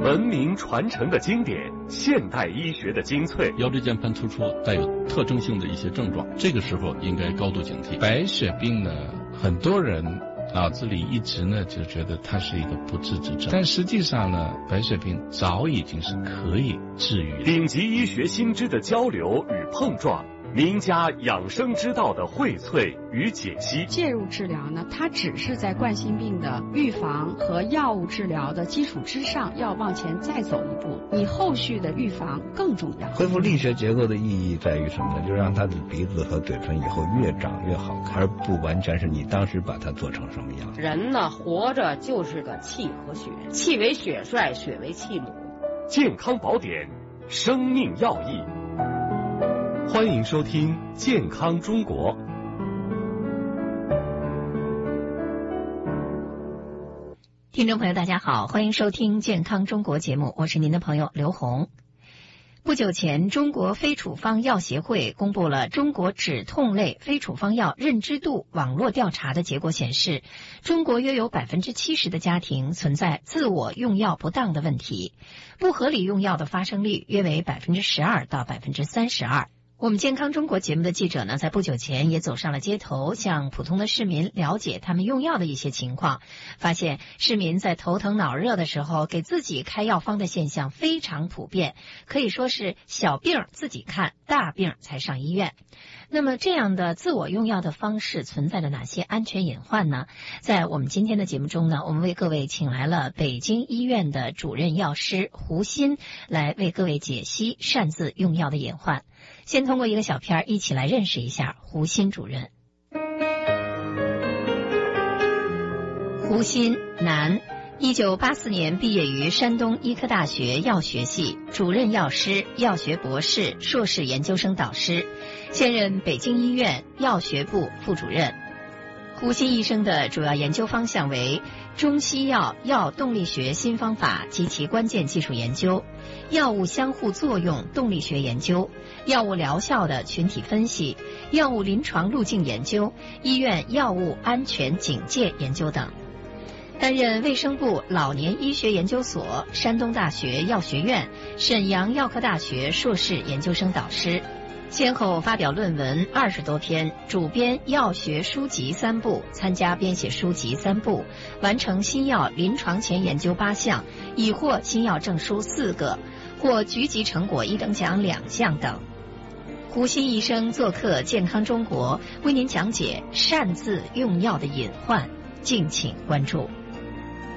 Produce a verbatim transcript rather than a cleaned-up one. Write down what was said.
文明传承的经典，现代医学的精粹。 腰椎间盘突出带有特征性的一些症状，这个时候应该高度警惕。 白血病呢，很多人脑子里一直呢就觉得它是一个不治之症，但实际上呢，白血病早已经是可以治愈的。 顶级医学新知的交流与碰撞，名家养生之道的荟萃与解析。 介入治疗呢，它只是在冠心病的预防和药物治疗的基础之上，要往前再走一步，你后续的预防更重要。 恢复力学结构的意义在于什么呢？就让他的鼻子和嘴唇以后越长越好看，而不完全是你当时把它做成什么样。 人呢，活着就是个气和血，气为血帅，血为气母。 健康宝典，生命要义。欢迎收听《健康中国》。 听众朋友大家好，欢迎收听《健康中国》节目，我是您的朋友刘红。不久前，中国非处方药协会公布了中国止痛类非处方药认知度网络调查的结果显示，中国约有百分之七十的家庭存在自我用药不当的问题，不合理用药的发生率约为百分之十二到百分之三十二。我们健康中国节目的记者呢，在不久前也走上了街头，向普通的市民了解他们用药的一些情况，发现市民在头疼脑热的时候给自己开药方的现象非常普遍，可以说是小病自己看，大病才上医院。那么这样的自我用药的方式存在着哪些安全隐患呢？在我们今天的节目中呢，我们为各位请来了北京医院的主任药师胡鑫，来为各位解析擅自用药的隐患。先通过一个小片一起来认识一下胡鑫主任。胡鑫，男，一九八四年毕业于山东医科大学药学系，主任药师、药学博士、硕士研究生导师，现任北京医院药学部副主任。胡鑫医生的主要研究方向为中西药药动力学新方法及其关键技术研究、药物相互作用动力学研究、药物疗效的群体分析、药物临床路径研究、医院药物安全警戒研究等。担任卫生部老年医学研究所、山东大学药学院、沈阳药科大学硕士研究生导师，先后发表论文二十多篇，主编药学书籍三部，参加编写书籍三部，完成新药临床前研究八项，已获新药证书四个，获局级成果一等奖两项等。胡鑫医生做客健康中国，为您讲解擅自用药的隐患，敬请关注。